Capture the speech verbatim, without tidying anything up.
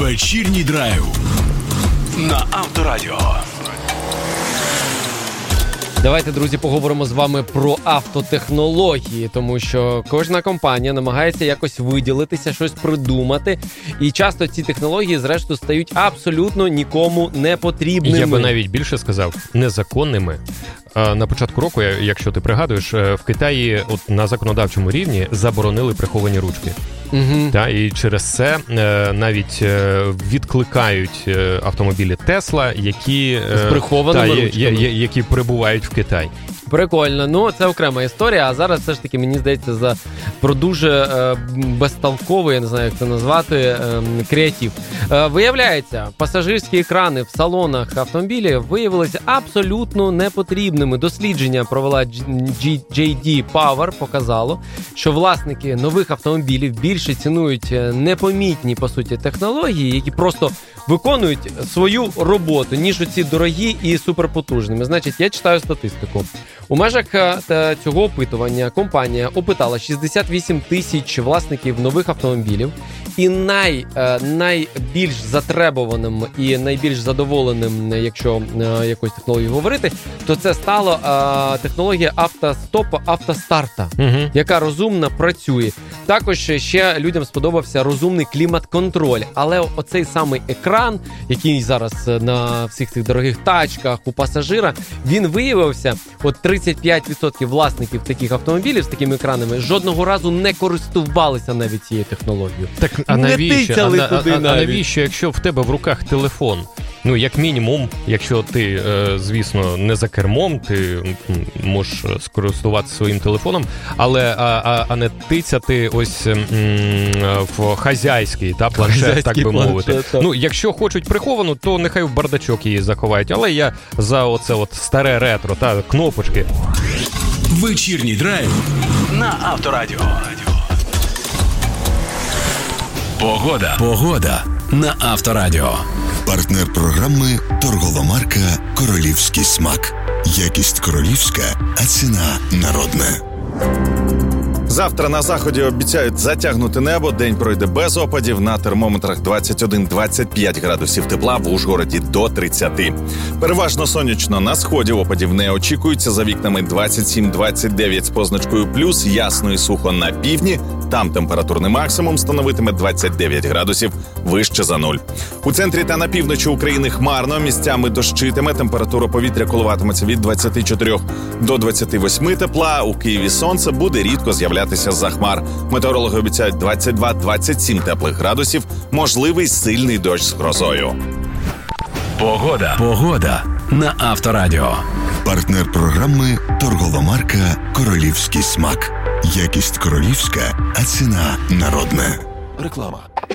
Вечірній драйв на Авторадіо. Давайте, друзі, поговоримо з вами про автотехнології, тому що кожна компанія намагається якось виділитися, щось придумати, і часто ці технології, зрештою, стають абсолютно нікому не потрібними. Я би навіть більше сказав, незаконними. На початку року, якщо ти пригадуєш, в Китаї от на законодавчому рівні заборонили приховані ручки. Угу. Та, і через це навіть відкликають автомобілі Тесла, які, з прихованими та, ручками. які прибувають в Китай. Прикольно. Ну, це окрема історія, а зараз все ж таки, мені здається, за про дуже е, безтолковий, я не знаю, як це назвати, е, креатив. Е, виявляється, пасажирські екрани в салонах автомобілів виявилися абсолютно непотрібними. Дослідження провела джей ді Power, показало, що власники нових автомобілів більше цінують непомітні, по суті, технології, які просто виконують свою роботу, ніж оці дорогі і суперпотужними. Значить, я читаю статистику. У межах цього опитування компанія опитала шістдесят вісім тисяч власників нових автомобілів, і най, найбільш затребуваним і найбільш задоволеним, якщо якоюсь технологією говорити, то це стало технологія автостопа, автостарта, угу. яка розумно працює. Також ще людям сподобався розумний клімат-контроль, але оцей самий екран, який зараз на всіх цих дорогих тачках у пасажира, він виявився, от тридцять п'ять відсотків власників таких автомобілів з такими екранами жодного разу не користувалися навіть цією технологією. Так, а навіщо, а, туди а, а навіщо, якщо в тебе в руках телефон? Ну, як мінімум, якщо ти, е, звісно, не за кермом, ти можеш скористуватися своїм телефоном, але а, а, а не тицяти ось м, в хазяйський та, планшет, хазяйський так би планшет, мовити. Так. Ну, якщо хочуть приховану, то нехай в бардачок її заховають, але я за оце от старе ретро, та кнопочки. Вечірній драйв на Авторадіо. Погода. Погода на Авторадіо. Партнер програми торгова марка «Королівський смак». Якість королівська, а ціна народна. Завтра на заході обіцяють затягнути небо, день пройде без опадів, на термометрах двадцять один - двадцять п'ять градусів тепла, в Ужгороді до тридцять. Переважно сонячно, на сході опадів не очікується, за вікнами двадцять сім - двадцять дев'ять з позначкою плюс, ясно і сухо на півдні, там температурний максимум становитиме двадцять дев'ять градусів, вище за нуль. У центрі та на півночі України хмарно, місцями дощитиме, температура повітря коливатиметься від двадцять чотири до двадцять вісім тепла, у Києві сонце буде рідко з'являтися за хмар. Метеорологи обіцяють двадцять два - двадцять сім теплих градусів, можливий сильний дощ з грозою. Погода. Погода на Авторадіо. Партнер програми торгова марка «Королівський смак». Якість королівська, а ціна народна. Реклама.